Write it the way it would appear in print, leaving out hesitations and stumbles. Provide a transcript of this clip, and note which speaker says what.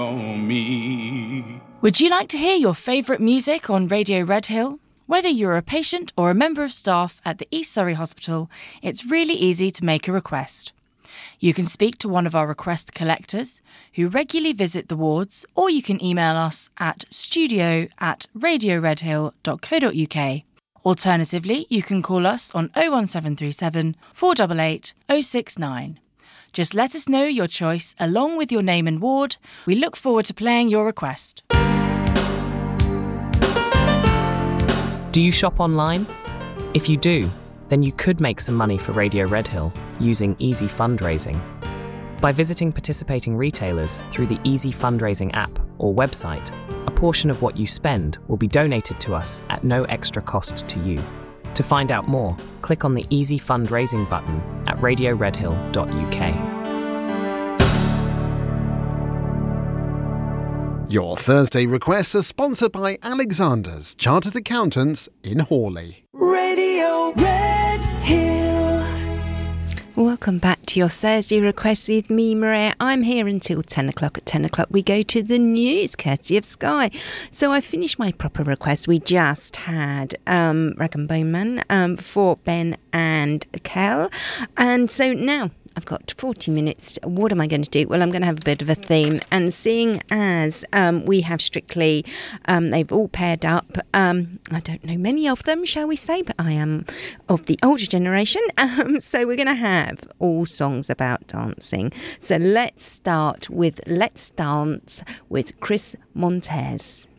Speaker 1: Me.
Speaker 2: Would you like to hear your favourite music on Radio Redhill? Whether you're a patient or a member of staff at the East Surrey Hospital, it's really easy to make a request. You can speak to one of our request collectors who regularly visit the wards, or you can email us at studio@radioredhill.co.uk. Alternatively, you can call us on 01737 488 069. Just let us know your choice along with your name and ward. We look forward to playing your request.
Speaker 3: Do you shop online? If you do, then you could make some money for Radio Redhill using Easy Fundraising. By visiting participating retailers through the Easy Fundraising app or website, a portion of what you spend will be donated to us at no extra cost to you. To find out more, click on the Easy Fundraising button at radioredhill.uk.
Speaker 4: Your Thursday requests are sponsored by Alexander's Chartered Accountants in Hawley.
Speaker 5: Radio Redhill. Welcome back to your Thursday request with me, Maria. I'm here until 10 o'clock. At 10 o'clock, we go to the news, courtesy of Sky. So I finished my proper request. We just had Rag and Bone Man for Ben and Kel. And so now I've got 40 minutes. What am I going to do? Well, I'm going to have a bit of a theme. And seeing as we have Strictly, they've all paired up. I don't know many of them, shall we say, but I am of the older generation. So we're going to have all songs about dancing. So let's start with Let's Dance with Chris Montez.